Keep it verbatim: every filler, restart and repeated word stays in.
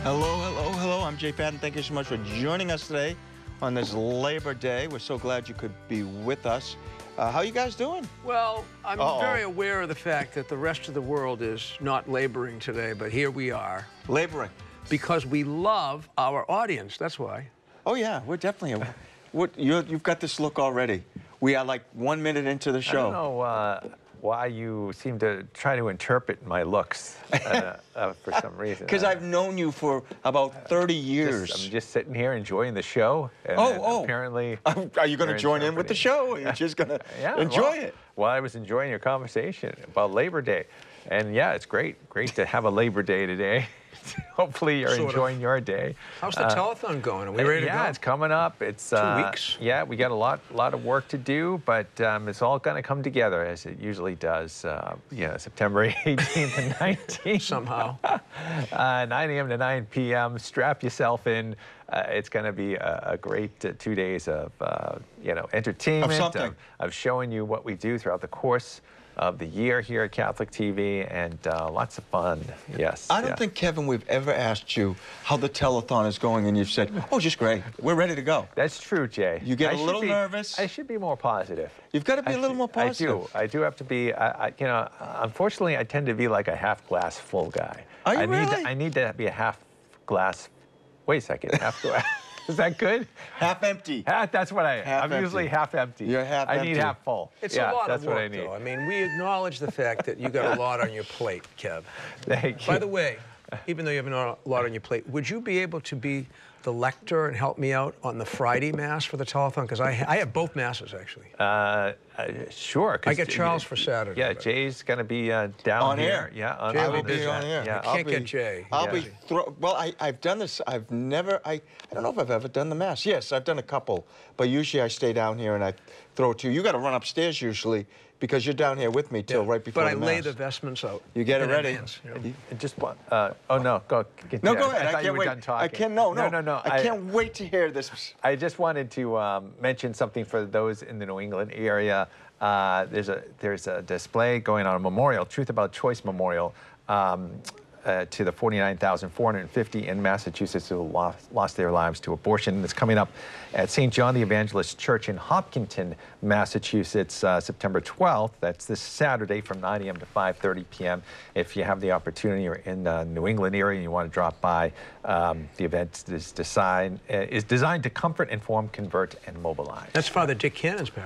Hello, hello, hello. I'm Jay Patton. Thank you so much for joining us today on this Labor Day. We're so glad you could be with us. Uh, how you guys doing? Well, I'm Uh-oh. very aware of the fact that the rest of the world is not laboring today, but here we are. Laboring. Because we love our audience, that's why. Oh, yeah, we're definitely... A, what, you're, you've got this look already. We are like one minute into the show. I don't know uh, why you seem to try to interpret my looks uh, uh, for some reason. Because I've known you for about thirty years. Just, I'm just sitting here enjoying the show. And oh, and oh. Apparently... Are you going to join in with the show? Or you're just going to yeah, enjoy well, it? Well, I was enjoying your conversation about Labor Day. And yeah, it's great. Great to have a Labor Day today. Hopefully you're sort enjoying of. your day. How's the uh, telethon going? Are we ready to yeah, go? Yeah, it's coming up. It's two uh, weeks. Yeah, we got a lot, lot of work to do, but um, it's all going to come together as it usually does. Uh, yeah, September eighteenth and nineteenth. Somehow. uh, nine A M to nine P M Strap yourself in. Uh, it's going to be a, a great uh, two days of uh, you know entertainment, of, of, of showing you what we do throughout the course of the year here at Catholic T V, and uh, lots of fun. Yes. I don't yeah. think, Kevin, we've ever asked you how the telethon is going, and you've said, "Oh, just great. We're ready to go." That's true, Jay. You get I a little be, nervous. I should be more positive. You've got to be I a little should, more positive. I do. I do have to be. I, I, you know, unfortunately, I tend to be like a half glass full guy. Are you I really? Need to, I need to be a half glass. Wait a second. Half glass. Is that good? Half empty. Half, that's what I am. Half I'm empty. usually half empty. You're half I empty. need half full. It's yeah, a lot that's of work, what I need. though. I mean, we acknowledge the fact that you got a lot on your plate, Kev. Thank you. By the way, even though you have a lot on your plate, would you be able to be the lector and help me out on the Friday Mass for the telethon? Because I, I have both Masses, actually. Uh, uh, sure. I get Charles for Saturday. Yeah, but. Jay's going to be uh, down on here. air. Yeah, on, Jay I will will be be on air. Yeah, I I'll can't be, get Jay. I'll yeah. be throw. Well, I, I've done this. I've never. I. I don't know if I've ever done the Mass. Yes, I've done a couple, but usually I stay down here and I throw it to you. You got to run upstairs usually because you're down here with me till Yeah, right before but the I Mass. lay the vestments out. You get it in ready. advance, you know. Just one. Uh, oh no, go. Get No, to go that. ahead. I, I thought can't you were wait. done talking. I can't. No, no, no, no. no. I, I can't wait to hear this. I just wanted to um, mention something for those in the New England area. Uh, there's a there's a display going on, a memorial, Truth About Choice Memorial, um, uh, to the forty-nine thousand four hundred fifty in Massachusetts who lost, lost their lives to abortion. It's coming up at Saint John the Evangelist Church in Hopkinton, Massachusetts, uh, September twelfth. That's this Saturday from nine A M to five thirty P M If you have the opportunity or in the New England area and you want to drop by, um, the event is designed, uh, is designed to comfort, inform, convert, and mobilize. That's Father Dick Cannon's back.